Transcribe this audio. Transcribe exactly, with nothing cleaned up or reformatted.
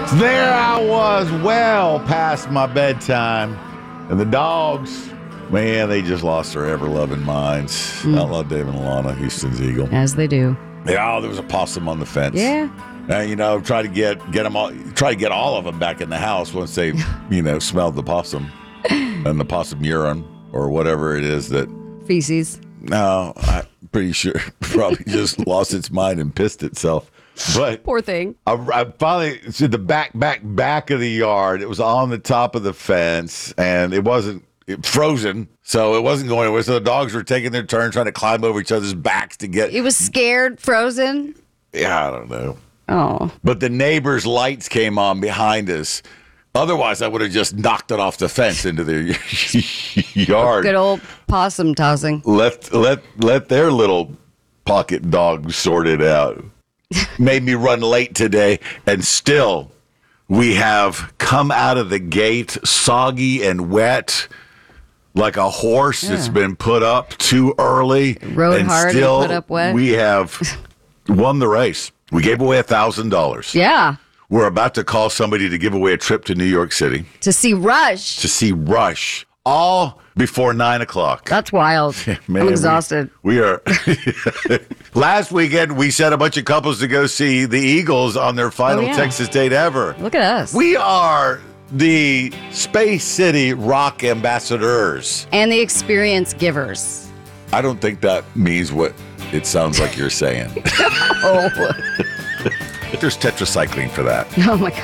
There I was, well past my bedtime, and the dogs, man, they just lost their ever-loving minds. Mm. Outlaw Dave and Alana, Houston's Eagle. As they do. Yeah, oh, there was a possum on the fence. Yeah. And, you know, try to get get them all, try to get all of them back in the house once they, you know, smelled the possum and the possum urine or whatever it is that. Feces. No, I'm pretty sure probably just lost its mind and pissed itself. But poor thing. I, I finally to the back, back, back of the yard. It was on the top of the fence, and it wasn't it, frozen, so it wasn't going anywhere. So the dogs were taking their turn trying to climb over each other's backs to get. It was scared, frozen. Yeah, I don't know. Oh. But the neighbor's lights came on behind us. Otherwise, I would have just knocked it off the fence into their yard. Good old possum tossing. Let let let their little pocket dog sort it out. Made me run late today, and still we have come out of the gate soggy and wet like a horse yeah. that's been put up too early. Rode and hard still and put up wet. We have won the race. We gave away a thousand dollars. Yeah. We're about to call somebody to give away a trip to New York City. To see Rush. To see Rush. All before nine o'clock. That's wild. Man, I'm exhausted. We, we are. Last weekend, we sent a bunch of couples to go see the Eagles on their final oh, yeah. Texas date ever. Look at us. We are the Space City rock ambassadors. And the experience givers. I don't think that means what it sounds like you're saying. Oh. There's tetracycline for that. Oh, my God.